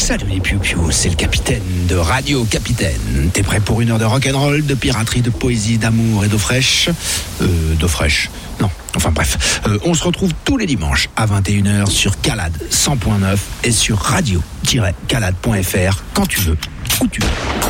Salut les piou-piou, c'est le capitaine de Radio Capitaine. T'es prêt pour une heure de rock'n'roll, de piraterie, de poésie, d'amour et d'eau fraîche d'eau fraîche, non, enfin bref. On se retrouve tous les dimanches à 21h sur Calade 100.9 et sur radio-calade.fr quand tu veux, où tu veux.